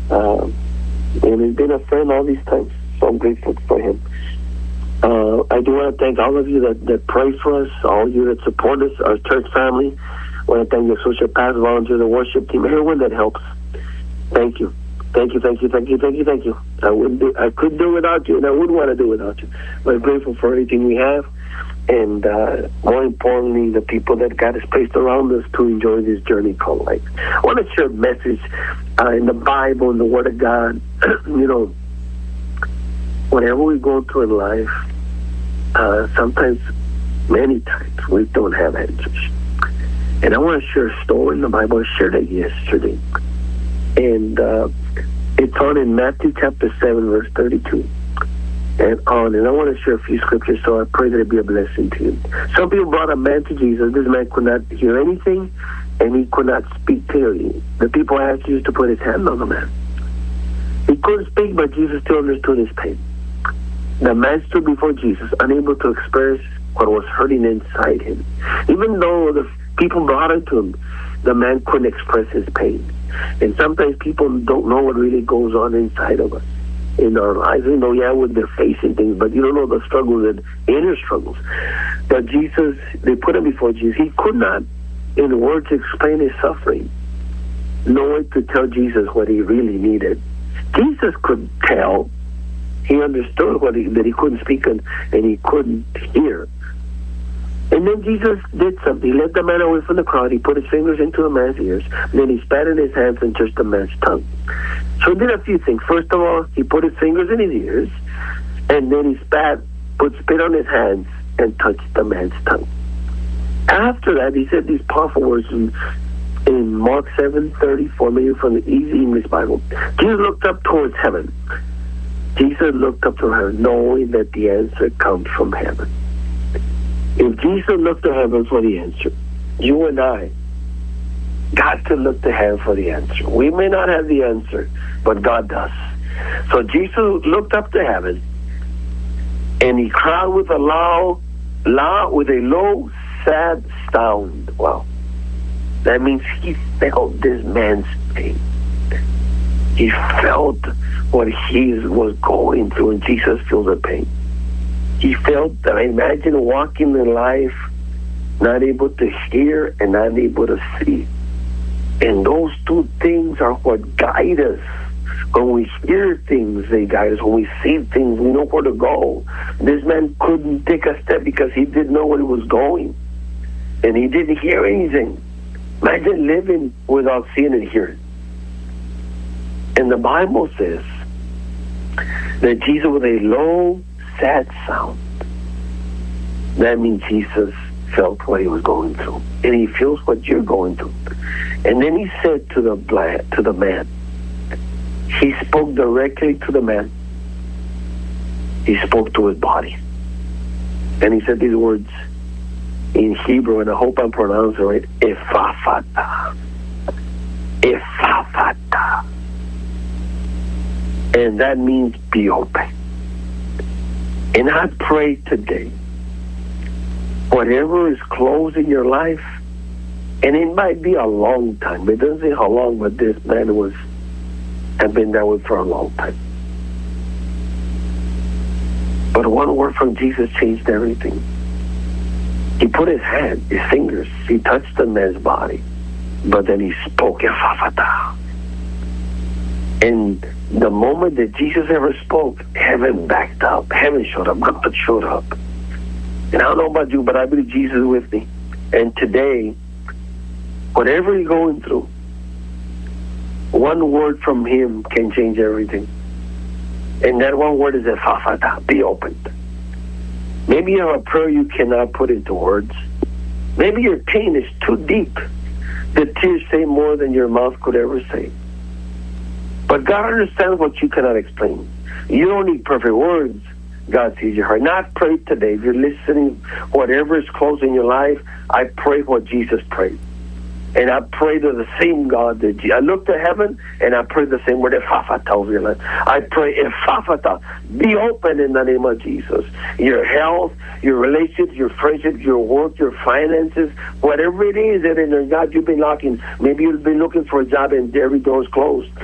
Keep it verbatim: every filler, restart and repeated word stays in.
Um, and he's been a friend all these times, so I'm grateful for him. Uh, I do want to thank all of you that, that pray for us, all of you that support us, our church family. I want to thank the social pastor, volunteers, the worship team, everyone that helps. Thank you. Thank you, thank you, thank you, thank you, thank you. I wouldn't do, I couldn't do without you, and I wouldn't want to do without you. But I'm grateful for everything we have, and uh, more importantly, the people that God has placed around us to enjoy this journey called life. I want to share a message uh, in the Bible, in the Word of God. You know, whatever we go through in life, uh, sometimes, many times, we don't have answers. And I want to share a story in the Bible. I shared it yesterday. And uh, it's on in Matthew chapter seven, verse thirty-two. And on. And I want to share a few scriptures, so I pray that it be a blessing to you. Some people brought a man to Jesus. This man could not hear anything, and he could not speak clearly. The people asked Jesus to put his hand on the man. He couldn't speak, but Jesus still understood his pain. The man stood before Jesus, unable to express what was hurting inside him. Even though the people brought it to him, the man couldn't express his pain. And sometimes people don't know what really goes on inside of us, in our lives. You know, yeah, when they're facing things, but you don't know the struggles and inner struggles. But Jesus, they put him before Jesus. He could not, in words, explain his suffering, no way to tell Jesus what he really needed. Jesus could tell. He understood what he, that he couldn't speak and, and he couldn't hear. And then Jesus did something. He led the man away from the crowd. He put his fingers into the man's ears. And then he spat in his hands and touched the man's tongue. So he did a few things. First of all, he put his fingers in his ears. And then he spat, put spit on his hands, and touched the man's tongue. After that, he said these powerful words in, in Mark seven thirty-four, maybe from the Easy English Bible. Jesus looked up towards heaven. Jesus looked up to heaven, knowing that the answer comes from heaven. If Jesus looked to heaven for the answer, you and I got to look to heaven for the answer. We may not have the answer, but God does. So Jesus looked up to heaven, and he cried with a loud, loud, with a low, sad sound. Wow. That means he felt this man's pain. He felt what he was going through, and Jesus feels the pain. He felt that, I imagine walking in life, not able to hear and not able to see. And those two things are what guide us. When we hear things, they guide us. When we see things, we know where to go. This man couldn't take a step because he didn't know where he was going. And he didn't hear anything. Imagine living without seeing and hearing. And the Bible says that Jesus, with a low, sad sound, that means Jesus felt what he was going through, and he feels what you're going through. And then he said to the blind, to the man, he spoke directly to the man. He spoke to his body, and he said these words in Hebrew, and I hope I'm pronouncing it right: Ephaphatha, Ephaphatha, and that means be open. And I pray today, whatever is closed in your life, and it might be a long time. It doesn't say how long, but this man was, had been that way for a long time. But one word from Jesus changed everything. He put his hand, his fingers, he touched the man's body, but then he spoke, Ephaphatha. And the moment that Jesus ever spoke, heaven backed up. Heaven showed up. God showed up. And I don't know about you, but I believe Jesus is with me. And today, whatever you're going through, one word from him can change everything. And that one word is Ephaphatha, be opened. Maybe you have a prayer you cannot put into words. Maybe your pain is too deep. The tears say more than your mouth could ever say. But God understands what you cannot explain. You don't need perfect words. God sees your heart. Not pray today. If you're listening, whatever is close in your life, I pray what Jesus prayed. And I pray to the same God that Jesus. I look to heaven and I pray the same word, Ephaphatha, over your life. I pray, Ephaphatha, be open in the name of Jesus. Your health, your relationships, your friendships, your work, your finances, whatever it is that in God you've been looking. Maybe you've been looking for a job and every door is closed.